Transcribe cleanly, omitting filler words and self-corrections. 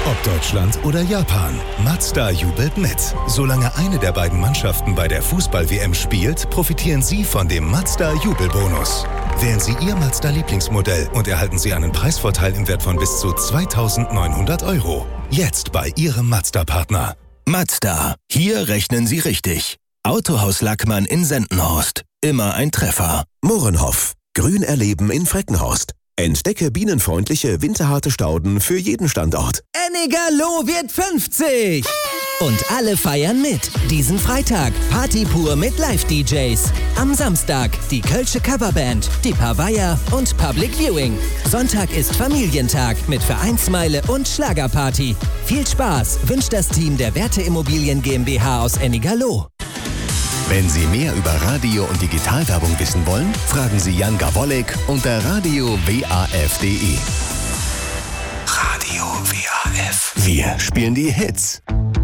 Ob Deutschland oder Japan, Mazda jubelt mit. Solange eine der beiden Mannschaften bei der Fußball-WM spielt, profitieren Sie von dem Mazda-Jubelbonus. Wählen Sie Ihr Mazda-Lieblingsmodell und erhalten Sie einen Preisvorteil im Wert von bis zu 2.900 €. Jetzt bei Ihrem Mazda-Partner. Mazda. Hier rechnen Sie richtig. Autohaus Lackmann in Sendenhorst. Immer ein Treffer. Mohrenhof. Grün erleben in Freckenhorst. Entdecke bienenfreundliche, winterharte Stauden für jeden Standort. Ennigerloh wird 50! Und alle feiern mit. Diesen Freitag Party pur mit Live-DJs. Am Samstag die Kölsche Coverband, die Pavaya und Public Viewing. Sonntag ist Familientag mit Vereinsmeile und Schlagerparty. Viel Spaß wünscht das Team der Werte Immobilien GmbH aus Ennigerloh. Wenn Sie mehr über Radio- und Digitalwerbung wissen wollen, fragen Sie Jan Gawolik unter radio-waf.de. Radio WAF. Wir spielen die Hits.